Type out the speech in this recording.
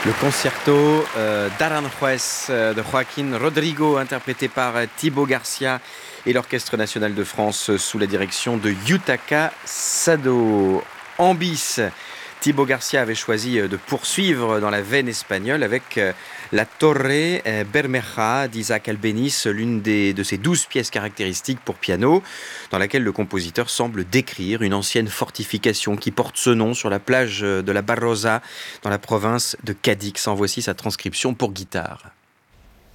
Le concerto d'Aranjuez de Joaquín Rodrigo, interprété par Thibaut Garcia et l'Orchestre national de France sous la direction de Yutaka Sado. En bis, Thibaut Garcia avait choisi de poursuivre dans la veine espagnole avec la Torre Bermeja d'Isaac Albéniz, l'une de ses 12 pièces caractéristiques pour piano, dans laquelle le compositeur semble décrire une ancienne fortification qui porte ce nom sur la plage de la Barrosa, dans la province de Cadix. En voici sa transcription pour guitare.